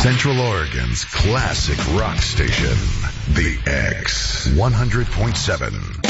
Central Oregon's classic rock station, The X 100.7.